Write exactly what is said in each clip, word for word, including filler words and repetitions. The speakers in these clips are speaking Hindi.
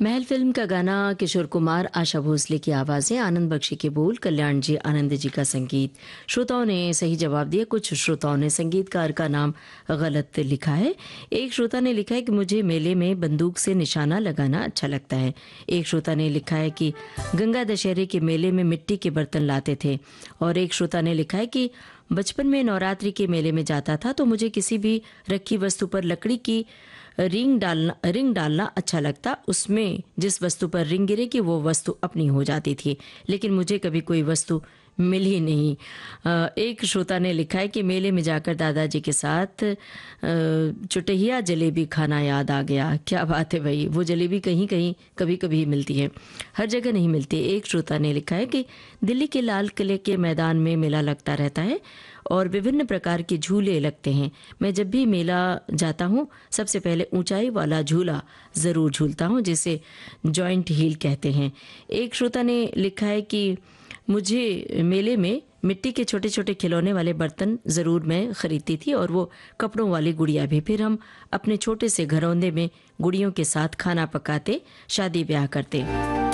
महल फिल्म का गाना किशोर कुमार, आशा भोसले की आवाजें, आनंद बख्शी के बोल, कल्याण जी आनंद जी का संगीत। श्रोताओं ने सही जवाब दिया। कुछ श्रोताओं ने संगीतकार का नाम गलत लिखा है। एक श्रोता ने लिखा है कि मुझे मेले में बंदूक से निशाना लगाना अच्छा लगता है। एक श्रोता ने लिखा है कि गंगा दशहरे के मेले में मिट्टी के बर्तन लाते थे। और एक श्रोता ने लिखा है कि बचपन में नवरात्रि के मेले में जाता था तो मुझे किसी भी रखी वस्तु पर लकड़ी की रिंग डालना रिंग डालना अच्छा लगता। उसमें जिस वस्तु पर रिंग गिरेगी वो वस्तु अपनी हो जाती थी, लेकिन मुझे कभी कोई वस्तु मिली नहीं। अ, एक श्रोता ने लिखा है कि मेले में जाकर दादाजी के साथ अ, चुटहिया जलेबी खाना याद आ गया। क्या बात है भाई, वो जलेबी कहीं कहीं कभी कभी मिलती है, हर जगह नहीं मिलती। एक श्रोता ने लिखा है कि दिल्ली के लाल किले के मैदान में मेला लगता रहता है और विभिन्न प्रकार के झूले लगते हैं। मैं जब भी मेला जाता हूँ सबसे पहले ऊंचाई वाला झूला ज़रूर झूलता हूँ, जिसे जॉइंट हील कहते हैं। एक श्रोता ने लिखा है कि मुझे मेले में मिट्टी के छोटे छोटे खिलौने वाले बर्तन ज़रूर मैं ख़रीदती थी और वो कपड़ों वाली गुड़िया भी। फिर हम अपने छोटे से घरौंदे में गुड़ियों के साथ खाना पकाते, शादी ब्याह करते।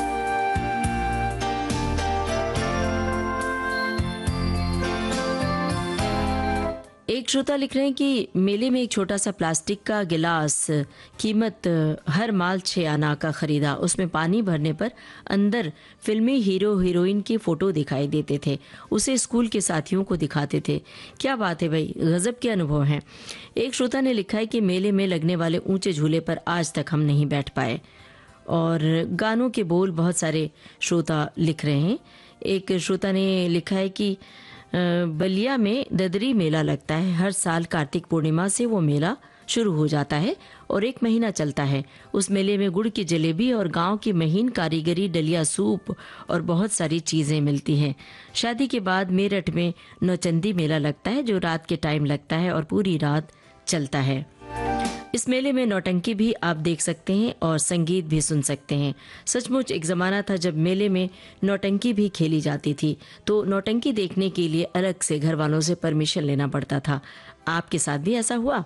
एक श्रोता लिख रहे हैं कि मेले में एक छोटा सा प्लास्टिक का गिलास, कीमत हर माल छः आना का खरीदा। उसमें पानी भरने पर अंदर फिल्मी हीरो हीरोइन की फ़ोटो दिखाई देते थे। उसे स्कूल के साथियों को दिखाते थे। क्या बात है भाई, गज़ब के अनुभव हैं। एक श्रोता ने लिखा है कि मेले में लगने वाले ऊंचे झूले पर आज तक हम नहीं बैठ पाए। और गानों के बोल बहुत सारे श्रोता लिख रहे हैं। एक श्रोता ने लिखा है कि बलिया में ददरी मेला लगता है। हर साल कार्तिक पूर्णिमा से वो मेला शुरू हो जाता है और एक महीना चलता है। उस मेले में गुड़ की जलेबी और गांव की महीन कारीगरी डलिया सूप और बहुत सारी चीज़ें मिलती हैं। शादी के बाद मेरठ में नौचंदी मेला लगता है जो रात के टाइम लगता है और पूरी रात चलता है। इस मेले में नौटंकी भी आप देख सकते हैं और संगीत भी सुन सकते हैं। सचमुच एक ज़माना था जब मेले में नौटंकी भी खेली जाती थी, तो नौटंकी देखने के लिए अलग से घर वालों से परमिशन लेना पड़ता था। आपके साथ भी ऐसा हुआ?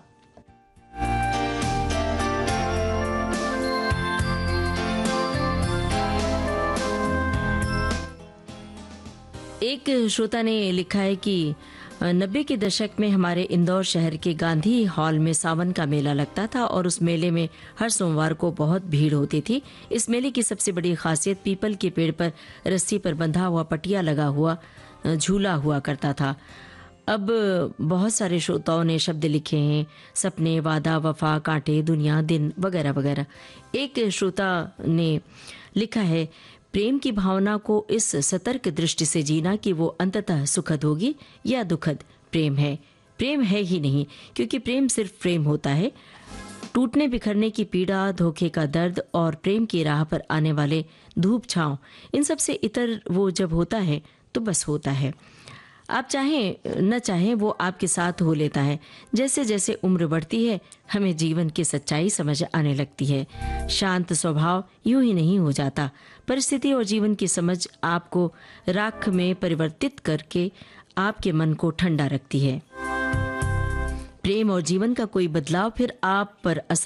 एक श्रोता ने लिखा है कि नब्बे के दशक में हमारे इंदौर शहर के गांधी हॉल में सावन का मेला लगता था और उस मेले में हर सोमवार को बहुत भीड़ होती थी। इस मेले की सबसे बड़ी खासियत पीपल के पेड़ पर रस्सी पर बंधा हुआ पटिया लगा हुआ झूला हुआ करता था। अब बहुत सारे श्रोताओं ने शब्द लिखे हैं, सपने, वादा, वफा, कांटे, दुनिया, दिन वगैरह वगैरह। एक श्रोता ने लिखा है, प्रेम की भावना को इस सतर्क दृष्टि से जीना कि वो अंततः सुखद होगी या दुखद। प्रेम है, प्रेम है ही नहीं, क्योंकि प्रेम सिर्फ प्रेम होता है। टूटने बिखरने की पीड़ा, धोखे का दर्द और प्रेम की राह पर आने वाले धूप छांव, इन सब से इतर वो जब होता है तो बस होता है। आप चाहें न चाहें वो आपके साथ हो लेता है। जैसे जैसे उम्र बढ़ती है हमें जीवन की सच्चाई समझ आने लगती है। शांत स्वभाव यूं ही नहीं हो जाता। परिस्थिति और जीवन की समझ आपको राख में परिवर्तित करके आपके मन को ठंडा रखती है। प्रेम और जीवन का कोई बदलाव फिर आप पर असर